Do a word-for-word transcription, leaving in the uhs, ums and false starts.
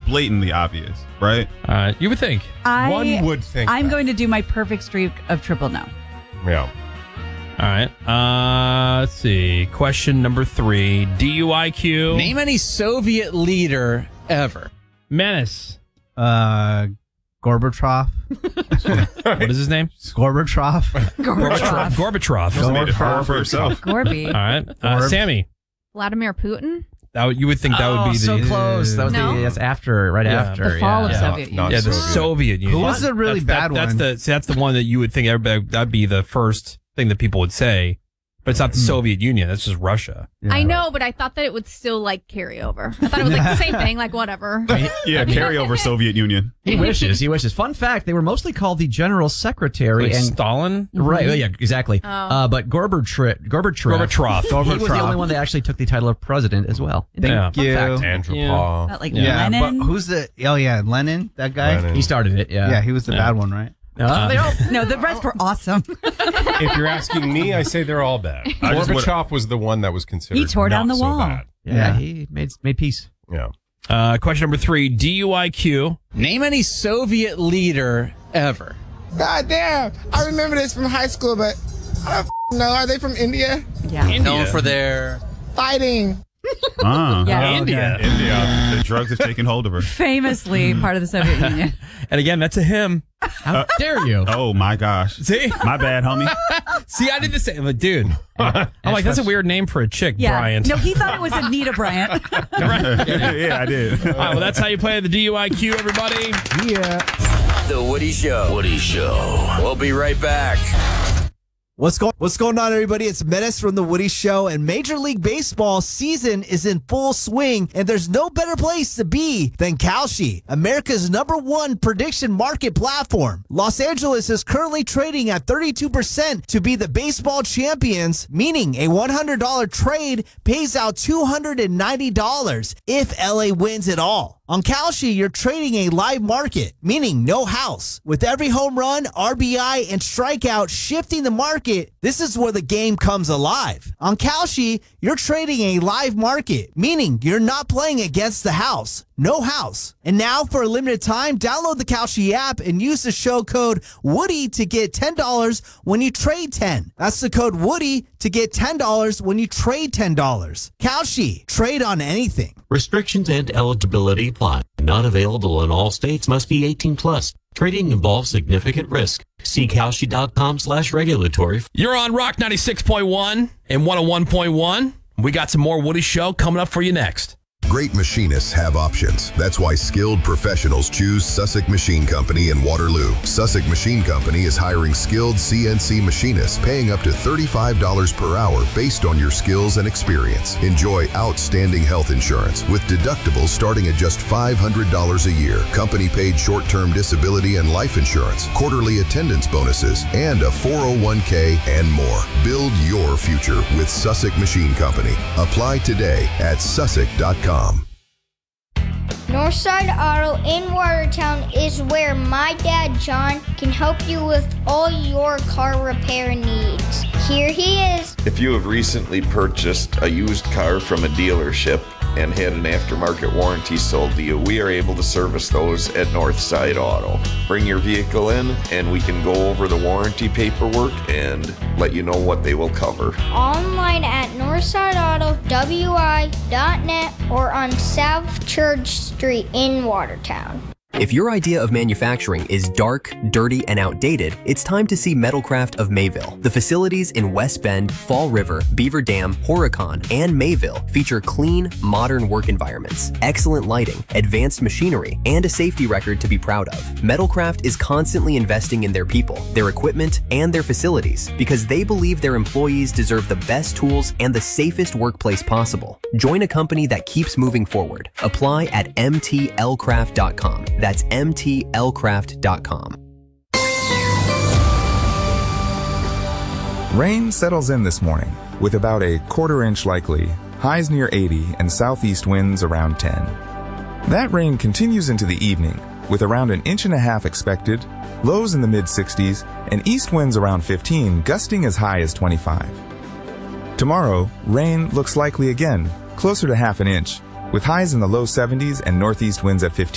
blatantly obvious, right? Uh, you would think. I, One would think I'm that. going to do my perfect streak of triple no. Yeah. All right. Uh, let's see. Question number three. D U I Q. Name any Soviet leader ever. Menace. Uh, Gorbachev. What is his name? Gorbachev. Gorbachev. Gorbachev. Just made it hard for herself. Gorby. All right. Uh, Sammy. Vladimir Putin? That would, you would think that oh, would be the... so close. That was No? the, that's after, right Yeah. after. The fall yeah. of Yeah. Soviet Union. Not Yeah, the Soviet. Soviet Union. Who was the really that's, bad that, that's one? The, see, that's the one that you would think everybody, that'd be the first thing that people would say. But it's not the Soviet Union. That's just Russia. Yeah. I know, but I thought that it would still like carry over. I thought it was like the same thing, like whatever. Yeah, carryover Soviet Union. He wishes. He wishes. Fun fact: they were mostly called the General Secretary Like and Stalin? right. well, yeah, exactly. Oh. Uh, but Gorbachev, Gorbachev, Gorbachev. he was the Gorbachev. only one that actually took the title of president as well. Yeah. Fun you. fact. Andrew Yeah. Paul. Not like Yeah, Lenin. but who's the? Oh yeah, Lenin. That guy. Lenin. He started it. Yeah. Yeah, he was the Yeah. bad one, right? Uh, they all- No, the rest were awesome. If you're asking me, I say they're all bad. I just would- Gorbachev was the one that was considered He tore down not the so wall. bad. yeah, Yeah. He made made peace. Yeah. Uh, question number three. D U I Q. Name any Soviet leader ever. God damn. I remember this from high school, but I don't f- know. Are they from India? Yeah. Known for their Fighting. Ah, Yeah. India. India. The drugs have taken hold of her. Famously part of the Soviet Union. And again, that's a him. How dare you? Oh my gosh. See? My bad, homie. See, I did the same. But dude, I'm like, that's a weird name for a chick, Yeah. Bryant. No, he thought it was Anita Bryant. Yeah, I did. All right, well, that's how you play the D U I Q, everybody. Yeah. The Woody Show. Woody Show. We'll be right back. What's going What's going on, everybody? It's Menace from The Woody Show, and Major League Baseball season is in full swing, and there's no better place to be than Kalshi, America's number one prediction market platform. Los Angeles is currently trading at thirty-two percent to be the baseball champions, meaning a one hundred dollars trade pays out two hundred ninety dollars if L A wins it all. On Kalshi, you're trading a live market, meaning no house. With every home run, R B I, and strikeout shifting the market, this is where the game comes alive. On Kalshi, you're trading a live market, meaning you're not playing against the house. No house. And now, for a limited time, download the Kalshi app and use the show code Woody to get ten dollars when you trade ten. That's the code Woody to get ten dollars when you trade ten dollars. Kalshi, trade on anything. Restrictions and eligibility apply. Not available in all states. Must be eighteen plus. Trading involves significant risk. See Kalshi.com slash regulatory. You're on Rock ninety-six point one and one oh one point one. We got some more Woody Show coming up for you next. Great machinists have options. That's why skilled professionals choose Sussex Machine Company in Waterloo. Sussex Machine Company is hiring skilled C N C machinists, paying up to thirty-five dollars per hour based on your skills and experience. Enjoy outstanding health insurance with deductibles starting at just five hundred dollars a year, company-paid short-term disability and life insurance, quarterly attendance bonuses, and a four oh one k and more. Build your future with Sussex Machine Company. Apply today at sussex dot com. Northside Auto in Watertown is where my dad John can help you with all your car repair needs. Here he is. If you have recently purchased a used car from a dealership and had an aftermarket warranty sold to you, we are able to service those at Northside Auto. Bring your vehicle in and we can go over the warranty paperwork and let you know what they will cover. Online at northside auto w i dot net or on South Church Street in Watertown. If your idea of manufacturing is dark, dirty, and outdated, it's time to see Metalcraft of Mayville. The facilities in West Bend, Fall River, Beaver Dam, Horicon, and Mayville feature clean, modern work environments, excellent lighting, advanced machinery, and a safety record to be proud of. Metalcraft is constantly investing in their people, their equipment, and their facilities because they believe their employees deserve the best tools and the safest workplace possible. Join a company that keeps moving forward. Apply at m t l craft dot com. That's m t l craft dot com. Rain settles in this morning with about a quarter inch likely, highs near eighty, and southeast winds around ten. That rain continues into the evening with around an inch and a half expected, lows in the mid sixties, and east winds around fifteen, gusting as high as twenty-five. Tomorrow, rain looks likely again, closer to half an inch, with highs in the low seventies and northeast winds at fifteen.